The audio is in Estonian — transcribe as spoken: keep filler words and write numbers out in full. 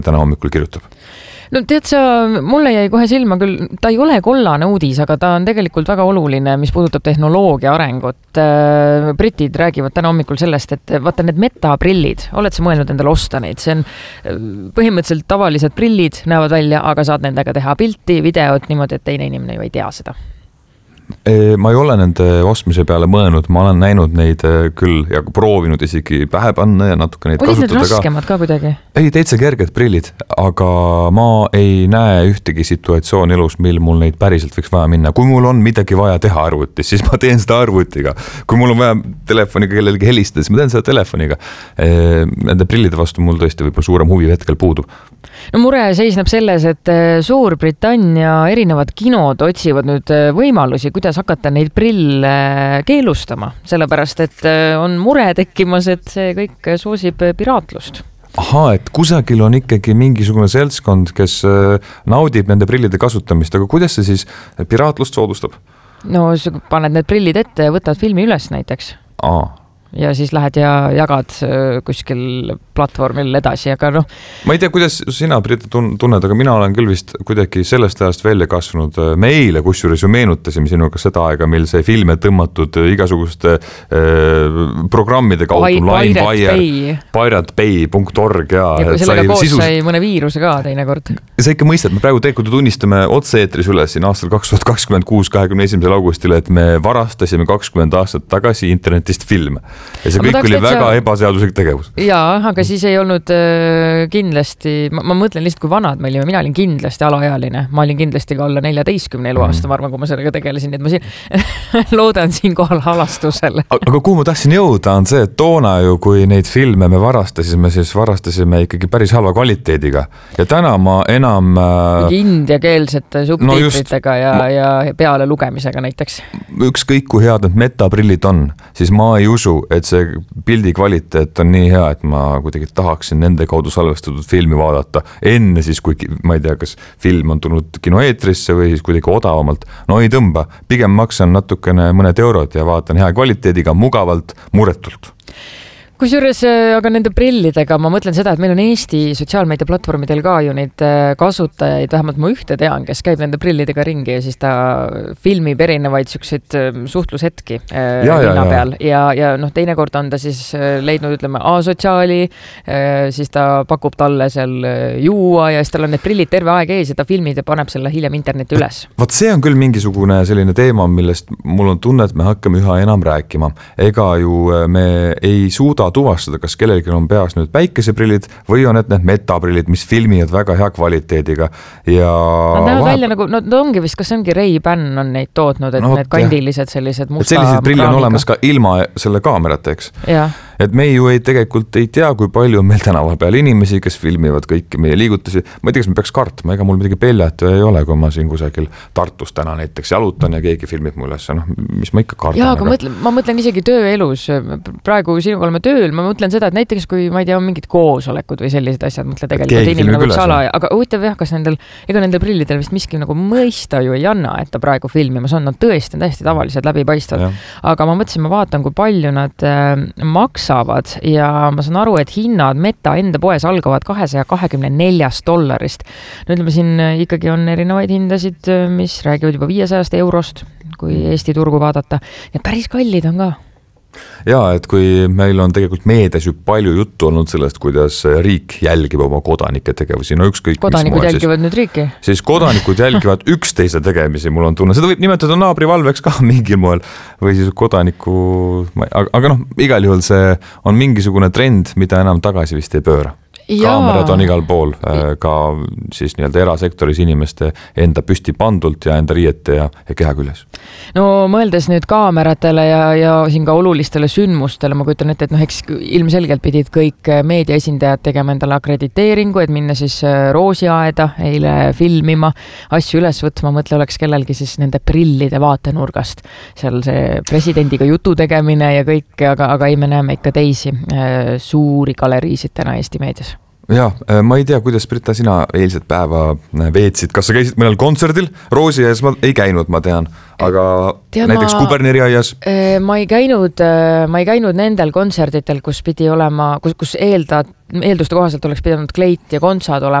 täna hommikul kirjutab? No tead sa, mulle jäi kohe silma küll, ta ei ole kollane uudis, aga ta on tegelikult väga oluline, mis puudutab tehnoloogia arengut. Britid räägivad täna hommikul sellest, et vaata need metaprillid, oled sa mõelnud endale osta neid? See on põhimõtteliselt tavalised prillid, näevad välja, aga saad nendega teha pilti, videot niimoodi, et teine inimene ju ei tea seda. Ma ei ole nende ostmise peale mõelnud, ma olen näinud neid küll ja proovinud isegi pähe panna ja natuke neid Olid kasutada need raskemad ka kuidagi? Ei, täitsa kerged prillid, aga ma ei näe ühtegi situatsiooni elus, mil mul neid päriselt võiks vaja minna. Kui mul on midagi vaja teha arvutis, siis ma teen seda arvutiga. Kui mul on vaja telefoniga kellelegi helistada, siis ma teen seda telefoniga. Nende prillide vastu mul tõesti võib-olla suurem huvi hetkel puudub. No mure seisneb selles, et Suurbritannia erinevad kinod otsivad nüüd võimalusi, kuidas hakata neid prille keelustama, sellepärast, et on mure tekkimas, et see kõik soosib piraatlust. Aha, et kusagil on ikkagi mingisugune seltskond, kes naudib nende prillide kasutamist, aga kuidas see siis piraatlust soodustab? No paned need prillid ette ja võtad filmi üles näiteks. Aa. Ja siis lähed ja jagad kuskil platvormil edasi, aga noh. Ma ei tea, kuidas sina, Britta, tunned, aga mina olen küll vist kuidagi sellest ajast välja kasvanud. Me eile kusjuures ju meenutasime sinuga seda aega, mil see filme tõmmatud igasuguste äh, programmide kaudu. LimeWire, Pirate Bay punkt org ja, ja kui sellega koos sisus... sai mõne viiruse ka teinekord. Sa ikka mõistad, me praegu tegelikult tunnistame otse-eetris üles siin aastal kaks tuhat kakskümmend kuus kahekümne esimesel augustil, et me varastasime kakskümmend aastat tagasi internetist filme. Ja see kõik oli väga sa... ebaseaduslik tegevus. Jaa, aga siis ei olnud äh, kindlasti, ma, ma mõtlen lihtsalt, kui vanad me olime, mina olin kindlasti alaealine, ma olin kindlasti ka alla neljateistkümne eluaasta, mm. ma arvan, kui ma sellega tegelesin, et ma siin loodan siin kohal halastusele. Aga kuhu ma tahtsin jõuda on see, et toona ju, kui neid filme me varastasime, siis varastasime ikkagi päris halva kvaliteediga. Ja täna ma enam... Äh... indiakeelsete subtiitritega no ja, ja peale lugemisega näiteks. Ükskõik kui head need metaprillid on, siis ma ei usu, et see pildi kvaliteet on nii hea, et ma kuidagi tahaksin nende kaudu salvestatud filmi vaadata enne siis, kui ma ei tea, kas film on tulnud kinoeetrisse või siis kuidagi odavamalt. No ei tõmba, pigem maksan natukene mõned eurod ja vaatan hea kvaliteediga, mugavalt, muretult. Kusjuures aga nende prillidega ma mõtlen seda, et meil on Eesti sotsiaalmeedia platvormidel ka ju neid kasutajaid, vähemalt ma ühte tean, kes käib nende prillidega ringi ja siis ta filmib erinevaid siukseid suhtlushetki ja, linna ja, peal ja, ja, ja noh, teinekord on ta siis leidnud, ütleme, A-sotsiaali, siis ta pakub talle seal juua ja siis tal on need prillid terve aeg ees ja ta filmid ja paneb selle hiljem interneti üles. Vaat see on küll mingisugune selline teema, millest mul on tunne, et me hakkame üha enam rääkima. Ega ju me ei suuda tuvastada, kas kellelgi on peas nüüd päikeseprillid või on need need metaprillid, mis filmivad väga hea kvaliteediga. Ja nad näevad välja nagu, no ongi vist, kas ongi Ray-Ban on neid tootnud, et no, need kandilised sellised musta... Et sellised prillid on olemas ka ilma selle kaamerata, eks? Ja. Et me ju ei, tegelikult ei tea, kui palju on meil tänava peal inimesi, kes filmivad kõiki meie liigutusi. Ma ei tea, kas me peaks kartma, ega mul midagi peljat ei ole, kui ma siin kusagil Tartus täna näiteks jalutan ja keegi filmib mu üles. No, mis ma ikka kardan. Jaa, aga mõtlen, ma mõtlen isegi tööelus. Praegu sinuga oleme tööl, ma mõtlen seda, et näiteks kui ma ei tea, on mingid koosolekud või sellised asjad, mõtle tegelikult inimene võib sala, aga huvitav jah, kas nendel, ega nendel prillidel vist miski nagu mõista ju ei anna, et ta praegu filmimas on, nad tõesti on täiesti tavalised läbipaistvad. Aga ma mõtlesin, ma vaatan, kui palju nad äh, maksavad ja ma saan aru, et hinnad Meta enda poes algavad kahesaja kahekümne neljast dollarist. No ütleme, siin ikkagi on erinevaid hindasid, mis räägivad juba viiesajast eurost, kui Eesti turgu vaadata. Ja päris kallid on ka. Jaa, et kui meil on tegelikult meedias ju palju juttu olnud sellest, kuidas riik jälgib oma kodanike tegevusi. No ükskõik, kodanikud jälgivad nüüd riiki? Siis kodanikud jälgivad üksteise tegemisi, mul on tunne. Seda võib nimetada naabrivalveks ka mingil moel või siis kodaniku... Aga, aga noh, igal juhul see on mingisugune trend, mida enam tagasi vist ei pööra. Kaamerad on igal pool, ka siis nii-öelda erasektoris inimeste enda püsti pandult ja enda riiete ja, ja keha küljes. No mõeldes nüüd kaameratele ja, ja siin ka olulistele sündmustele, ma kujutan ette, et noh, eks ilmselgelt pidid kõik meediaesindajad tegema endale akrediteeringu, et minna siis Roosiaeda eile filmima, asju üles võtma, mõtle oleks kellelgi siis nende prillide vaatenurgast. Seal see presidendiga jutu tegemine ja kõik, aga, aga ei me näeme ikka teisi suuri galeriisid täna Eesti meedias. ja ma ei tea, kuidas Brita, sina eilset päeva veetsid, kas sa käisid mõnel kontserdil? Roosi ees ma ei käinud, ma tean, aga tead, näiteks ma, Kuberneri aias? Ma ei käinud, ma ei käinud nendel kontserditel, kus pidi olema, kus, kus eeldad, eelduste kohaselt oleks pidanud Kleit ja kontsad olema.